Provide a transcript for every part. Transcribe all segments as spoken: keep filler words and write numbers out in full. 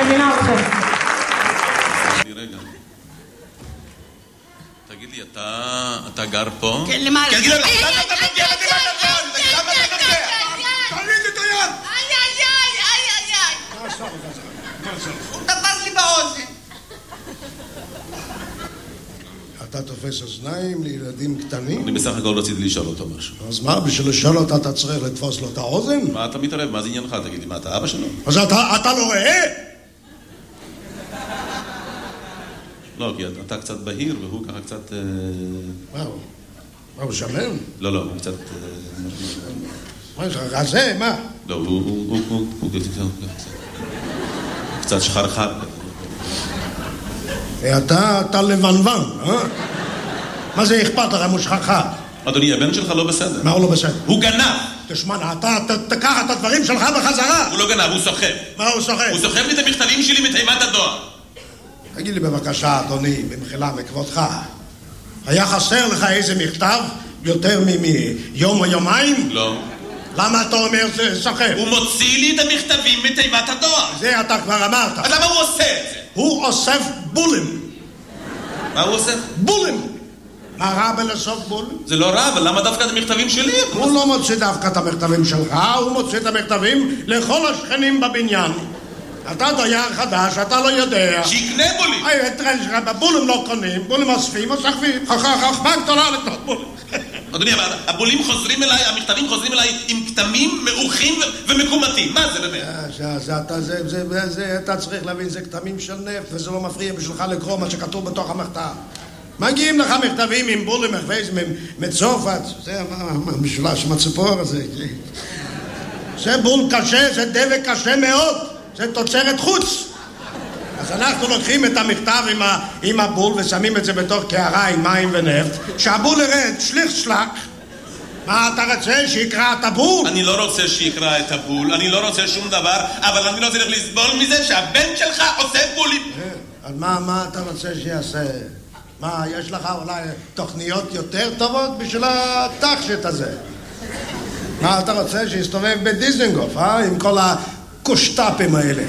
מזמינה אתכם. רגע. תגיד לי, אתה גר פה? כן, למעלה. כן, תגיד לי, למה אתה נוגע בדירת הכל? למה אתה נוגע? תוריד את היד! איי, איי, איי, איי, איי. מה עשה לך? הוא תפס לי באוזן. אתה תופס אוזניים לילדים קטנים? אני בסך הכל רציתי לשאול אותו משהו. אז מה, בשביל לשאול אותה אתה צריך לתפוס לו את האוזן? מה אתה מתערב? מה זה עניינך? תגיד לי, מה אתה אבא שלו? אז אתה, אתה לא רואה? לא, כי אתה קצת בהיר והוא ככה קצת... מה הוא? מה הוא שמן? לא, לא, הוא קצת... מה יש לך? רזה? מה? לא, הוא קצת שחרחר. אתה, אתה לבנוון, אה? מה זה אכפת לך אם הוא שחרחר? אדוני, הבן שלך לא בסדר. מה הוא לא בסדר? הוא גנב. תשמע, אתה תקח את הדברים שלך בחזרה. הוא לא גנב, הוא סוחב. מה הוא סוחב? הוא סוחב לי את המכתבים שלי מתיבת הדואר. תגיד לי בבקשה, אדוני, במחילה מכבודך, היה חסר לך איזה מכתב יותר מיום או יומיים? לא. למה אתה אומר זה סוחב? הוא מוציא לי את המכתבים מתיבת הדואר. זה אתה כבר אמרת. אז למה הוא עושה את זה? הוא אוסף בולים. מה הוא עושה? בולים. מה רע בלאסוף בולים? זה לא רע, אבל למה דווקא את המכתבים שלי? הוא לא מוציא דווקא את המכתבים שלך, הוא מוציא את המכתבים לכל השכנים בבניין. אתה דייר חדש, אתה לא יודע. שיקנה בולים. בולים לא קונים, בולים אוספים, אוספים. חכמה גדולה לקנות בולים. אדוני, אבל הבולים חוזרים אליי, המכתבים חוזרים אליי עם כתמים מעוכים ומקומטים. מה זה באמת? אתה צריך להבין, זה כתמים של נפט, וזה לא מפריע בשבילך לקרוא מה שכתוב בתוך המכתב. מגיעים לך מכתבים עם בולים, מצופת, זה המשולש עם הציפור הזה. זה בול קשה, זה דבק קשה מאוד, זה תוצרת חוץ. אז אנחנו לוקחים את המכתב עם, ה, עם הבול ושמים את זה בתוך קערה עם מים ונפט. שהבול ירד, שליך שלק. מה אתה רוצה? שיקרא את הבול? אני לא רוצה שיקרא את הבול, אני לא רוצה שום דבר, אבל אני לא צריך לסבול מזה שהבן שלך עושה בולים. אז מה, מה אתה רוצה שיעשה? מה, יש לך אולי תוכניות יותר טובות בשביל התחשת הזה? מה אתה רוצה? שיסתובב בדיזנגוף, אה? עם כל הקושטאפים האלה.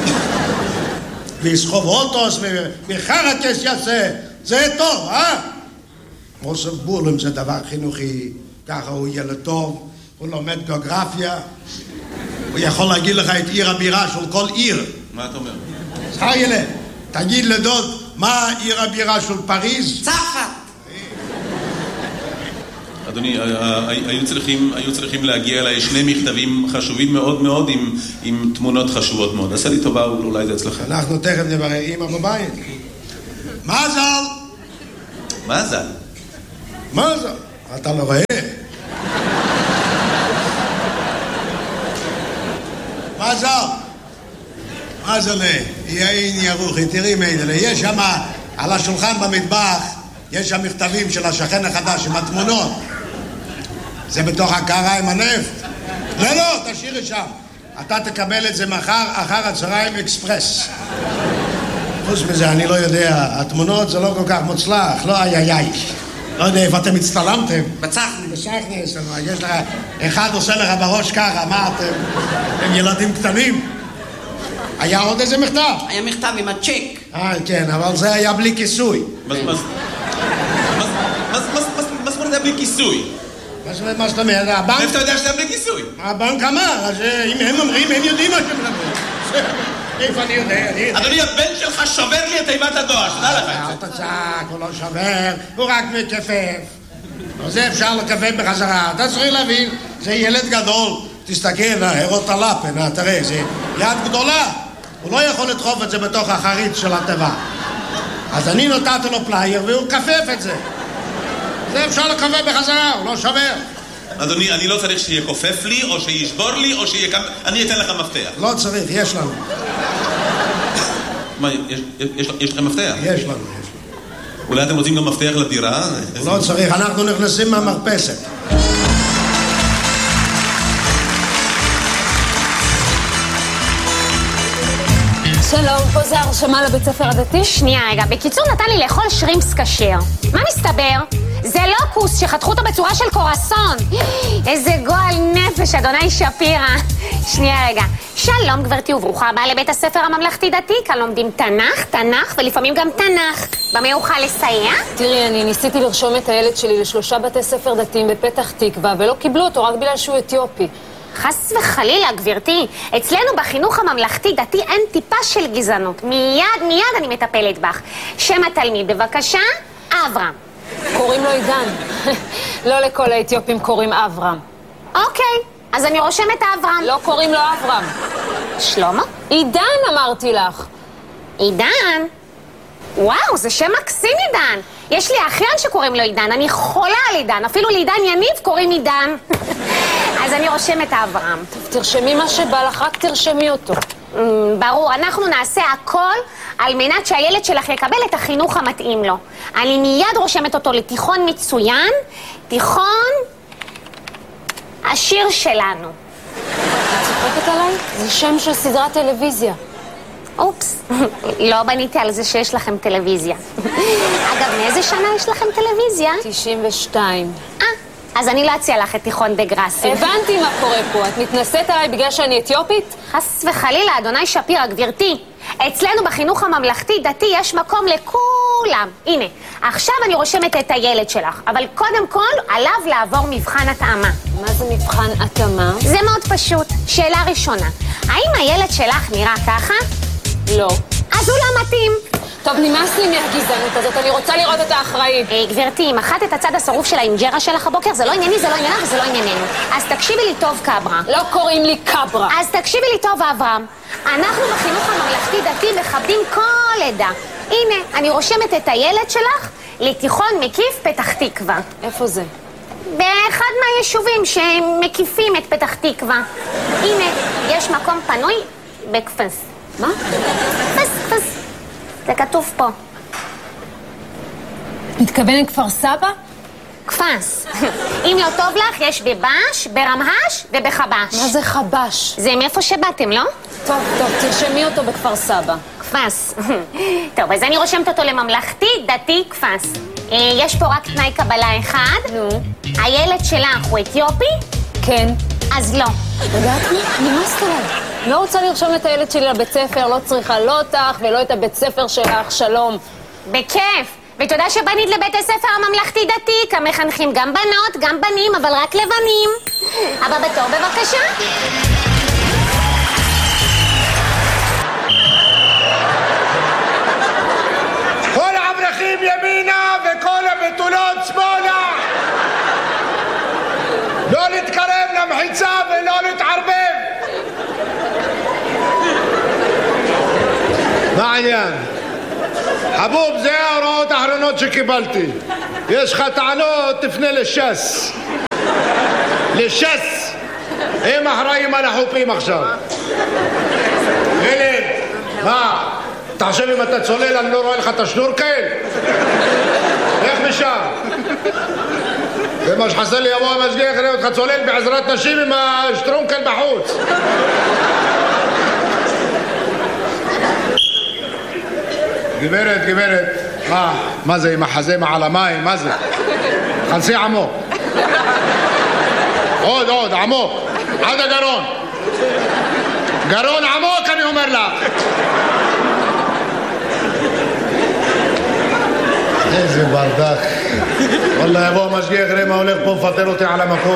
ויסחוב אוטוס וחרקס יעשה, זה טוב, אה? אוסף בולים זה דבר חינוכי, ככה הוא ילד טוב, הוא לומד גיאוגרפיה, הוא יכול להגיד לך את עיר הבירה של כל עיר. מה אתה אומר? זכר ילד, תגיד לדוד, מה עיר הבירה של פריז? צרפת. אדוני, היו צריכים, היו צריכים להגיע אליי שני מכתבים חשובים מאוד מאוד עם, עם תמונות חשובות מאוד. עשה לי טובה, אולי זה אצלך. אנחנו תכף נברר אמא בבית. מזל! מזל? מזל! אתה לא רואה? מזל! מזל, יאין ירוחי, תראי מיידלה. יש שם, על השולחן במטבח, יש שם מכתבים של השכן החדש עם התמונות. זה בתוך הקערה עם הנפט. לא, לא, תשאיר את שם. אתה תקבל את זה מחר, אחר הצהריים אקספרס. חוץ מזה, אני לא יודע, התמונות זה לא כל כך מוצלח, לא איי איי איי. לא יודע איפה אתם הצטלמתם. בצחני. בצחני, יש לך, אחד עושה לך בראש ככה, מה אתם? אתם ילדים קטנים. היה עוד איזה מכתב? היה מכתב עם הצ'ק. אה, כן, אבל זה היה בלי כיסוי. מה זאת אומרת בלי כיסוי? מה זאת אומרת? הבנק... איפה אתה יודע שזה בלי כיסוי? הבנק אמר, אז אם הם אומרים, הם יודעים מה שהם מדברים. איפה אני יודע? אדוני, הבן שלך שובר לי את תיבת הדואר, שתדע לך את זה. אל תצעק, הוא לא שובר, הוא רק מכפף. זה אפשר לכפף בחזרה. אתה צריך להבין, זה ילד גדול. תסתכל, הרות הלפן, תראה, זה יד גדולה. הוא לא יכול לדחוף את זה בתוך החריץ של הטבע. אז אני נתתי לו פלייר והוא כפף את זה. זה אפשר לכפף בחזרה, הוא לא שובר. אדוני, אני לא צריך שיהיה כופף לי, או שישבור לי, או שיהיה... אני אתן לך מפתח. לא צריך, יש לנו. מה, יש לכם מפתח? יש לנו, יש לנו. אולי אתם רוצים גם מפתח לדירה? לא צריך, אנחנו נכנסים מהמרפסת. שלום, פה זה הרשמה לבית ספר הדתי? שנייה רגע, בקיצור נתן לי לאכול שרימפס כשר. מה מסתבר? זה לא כוס שחתכו אותו בצורה של קורסון. איזה גועל נפש, אדוני שפירא. שנייה רגע. שלום גברתי וברוכה הבאה לבית הספר הממלכתי דתי. כאן לומדים תנ"ך, תנ"ך ולפעמים גם תנ"ך. במה יוכל לסייע? תראי, אני ניסיתי לרשום את הילד שלי לשלושה בתי ספר דתיים בפתח תקווה, ולא קיבלו אותו רק בגלל שהוא אתיופי. חס וחלילה, גברתי. אצלנו בחינוך הממלכתי דתי אין טיפה של גזענות. מיד, מיד אני מטפלת בך. שם התלמיד, בבקשה, אברהם. קוראים לו עידן. לא לכל האתיופים קוראים אברהם. אוקיי, אז אני רושמת אברהם. לא קוראים לו אברהם. שלמה? עידן אמרתי לך. עידן? וואו, זה שם מקסים עידן. יש לי אחיין שקוראים לו עידן, אני חולה על עידן, אפילו לעידן יניב קוראים עידן. אז אני רושמת אברהם. טוב, תרשמי מה שבא לך, רק תרשמי אותו. Mm, ברור, אנחנו נעשה הכל על מנת שהילד שלך יקבל את החינוך המתאים לו. אני מיד רושמת אותו לתיכון מצוין, תיכון השיר שלנו. את צוחקת עליי? זה שם של סדרת טלוויזיה. אופס, לא בניתי על זה שיש לכם טלוויזיה. אגב, מאיזה שנה יש לכם טלוויזיה? תשעים ושתיים. אה, אז אני לא אציע לך את תיכון דה גרסי. הבנתי מה קורה פה. את מתנשאת עליי בגלל שאני אתיופית? חס וחלילה, אדוני שפירא, גברתי. אצלנו בחינוך הממלכתי דתי יש מקום לכולם. הנה, עכשיו אני רושמת את הילד שלך, אבל קודם כל עליו לעבור מבחן התאמה. מה זה מבחן התאמה? זה מאוד פשוט. שאלה ראשונה, האם הילד שלך נראה ככה? לא. אז הוא לא מתאים. טוב, נמאס לי מהגזענות הזאת, אני רוצה לראות את האחראית. היי, גברתי, אם אחת את הצד השרוף של האינג'רה שלך הבוקר, זה לא ענייני, זה לא עניינה וזה לא ענייננו. אז תקשיבי לי טוב, קברה. לא קוראים לי קברה. אז תקשיבי לי טוב, אברהם. אנחנו בחינוך הממלכתי דתי מכבדים כל עדה. הנה, אני רושמת את הילד שלך לתיכון מקיף פתח תקווה. איפה זה? באחד מהיישובים שמקיפים את פתח תקווה. הנה, יש מקום פנוי בקפס. מה? קפס, קפס. זה כתוב פה. מתכוונת כפר סבא? קפס. אם לא טוב לך, יש בבש, ברמהש ובחבש. מה זה חבש? זה מאיפה שבאתם, לא? טוב, טוב, תרשמי אותו בכפר סבא. קפס. טוב, אז אני רושמת אותו לממלכתי, דתי, קפס. יש פה רק תנאי קבלה אחד. נו. הילד שלך הוא אתיופי? כן. אז לא. יודעת מה? נמאסת עליי. לא רוצה לרשום את הילד שלי לבית ספר, לא צריכה לא אותך ולא את הבית ספר שלך, שלום. בכיף. ותודה שבנית לבית הספר הממלכתי דתי, כאן מחנכים גם בנות, גם בנים, אבל רק לבנים. הבא בתור, בבקשה. כל האברכים ימינה וכל הבתולות שמאלה. לא להתקרב למחיצה ולא להתערבב. מה העניין? חבוב, זה ההוראות האחרונות שקיבלתי. יש לך טענות, תפנה לש"ס. לש"ס. הם אחראים על החופים עכשיו. ילד, מה? אתה חושב אם אתה צולל אני לא רואה לך את השנורקל? איך משם? זה מה שחסר לי, יבוא המשגיח יראה אותך צולל בעזרת נשים עם השטרונקל בחוץ. גברת, גברת, מה? מה זה עם החזה מעל המים? מה זה? חנסי עמוק. עוד, עוד, עמוק. עד הגרון. גרון עמוק אני אומר לך. איזה ברדק. וואלה, יבוא המשגיח יראה מה הולך פה, מפטר אותי על המקום.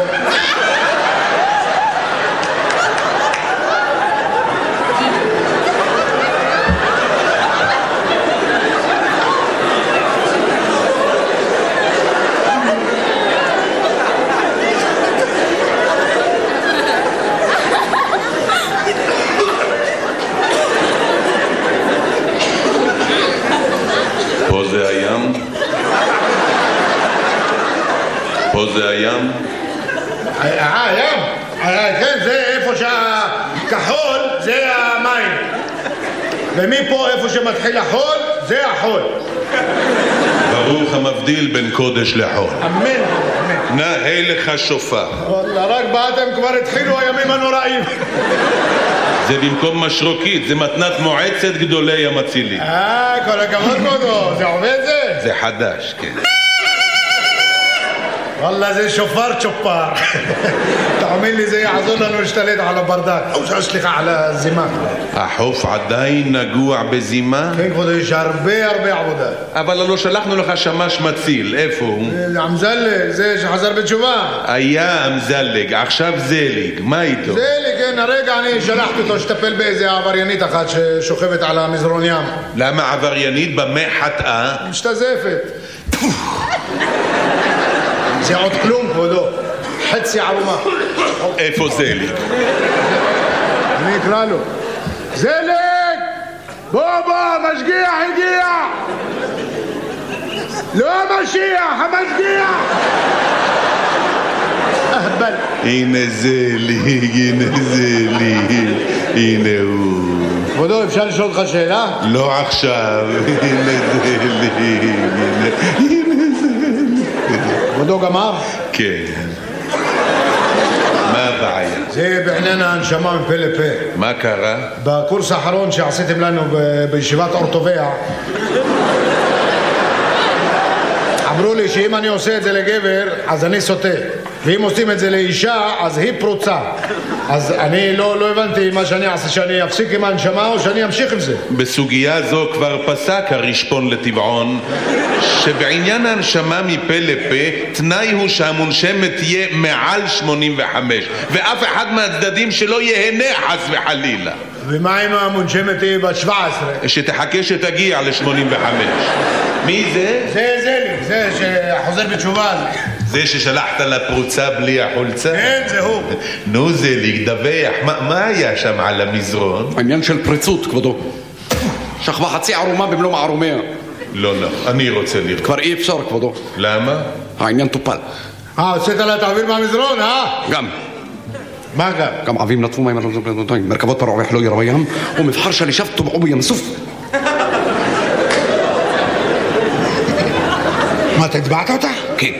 פה זה הים? אה, הים? כן, זה איפה שהכחול זה המים. ומפה איפה שמתחיל החול זה החול. ברוך המבדיל בין קודש לחול. אמן, אמן. נאה לך שופר. וואלה, רק באתם כבר התחילו הימים הנוראים. זה במקום משרוקית, זה מתנת מועצת גדולי המצילים. אה, כל הכבוד כבודו, זה עובד זה? זה חדש, כן. والله זה שופר צ'ופר. תאמין לי, זה יעזור לנו להשתלט על הברדק. או סליחה, על הזימה. החוף עדיין נגוע בזימה? כן, כבודו, יש הרבה הרבה עבודה. אבל לא שלחנו לך שמש מציל, איפה הוא? אמזלג, זה שחזר בתשובה. היה אמזלג, עכשיו זליג, מה איתו? זליג, כן, הרגע אני שלחתי אותו שטפל באיזה עבריינית אחת ששוכבת על המזרון ים. למה עבריינית? במה חטאה? משתזפת. זה עוד כלום, כבודו. חצי ערומה. איפה זליג? אני אקרא לו. זליג! בוא בוא, משגיח הגיע! לא המשיח, המשגיח! אהבל. הנה זליג, הנה זליג, הנה הוא. כבודו, אפשר לשאול אותך שאלה? לא עכשיו, הנה זליג, הנה, הנה זליג. כבודו גמר? כן. מה הבעיה? זה בעניין ההנשמה מפה לפה. מה קרה? בקורס האחרון שעשיתם לנו ב- בישיבת אורטוביה, אמרו לי שאם אני עושה את זה לגבר, אז אני סוטה. ואם עושים את זה לאישה, אז היא פרוצה. אז אני לא, לא הבנתי מה שאני אעשה, שאני אפסיק עם ההנשמה או שאני אמשיך עם זה. בסוגיה זו כבר פסק הרשפון לטבעון שבעניין ההנשמה מפה לפה תנאי הוא שהמונשמת תהיה מעל שמונים וחמש ואף אחד מהצדדים שלא יהנה חס וחלילה. ומה אם המונשמת היא בת שבע עשרה? שתחכה שתגיע ל-שמונים וחמש. מי זה? זה זה לי, זה שחוזר בתשובה הזה. זה ששלחת לפרוצה בלי החולצה? כן, זה הוא. נו זה להגדווח, מה, מה היה שם על המזרון? העניין של פריצות, כבודו. שכבה חצי ערומה במלוא מערומיה. לא, לא, אני רוצה לראות. כבר אי אפשר, כבודו. למה? העניין טופל. אה, הוצאת לה את האוויר מהמזרון, אה? גם. מה גם? גם עבים נטפו מים, מרכבות פרעוח לא ירו בים, ומבחר שלישב טובעו בים סוף. מה, אתה הצבעת אותה? כן.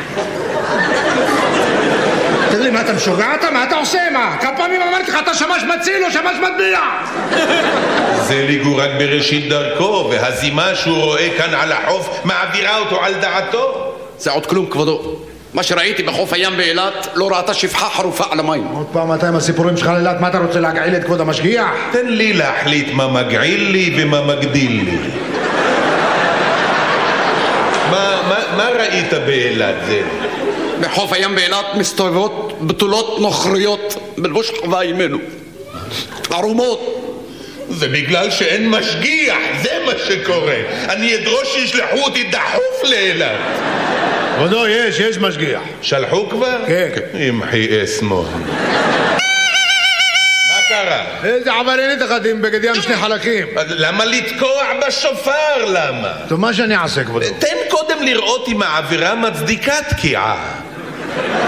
תגיד לי, מה, אתה משוגע אתה? מה אתה עושה? מה? כמה פעמים אמרתי לך, אתה שמש מציל או שמש מטביע? זליג הוא רק בראשית דרכו, והזימה שהוא רואה כאן על החוף מעבירה אותו על דעתו. זה עוד כלום, כבודו. מה שראיתי בחוף הים באילת לא ראתה שפחה חרופה על המים. עוד פעם אתה עם הסיפורים שלך לאילת, מה אתה רוצה להגעיל את כבוד המשגיח? תן לי להחליט מה מגעיל לי ומה מגדיל לי. מה, מה, מה ראית באילת זה? בחוף הים באילת מסתובבות בתולות נוכריות בלבוש חווה אימנו. ערומות. זה בגלל שאין משגיח, זה מה שקורה. אני אדרוש שישלחו אותי דחוף לאילת. כבודו, יש, יש משגיח. שלחו כבר? כן. ימחי אסמון. מה קרה? איזה עבריינית אחת עם בגד ים שני חלקים. למה לתקוע בשופר? למה? טוב, מה שאני אעשה, כבודו? תן קודם לראות אם העבירה מצדיקה תקיעה.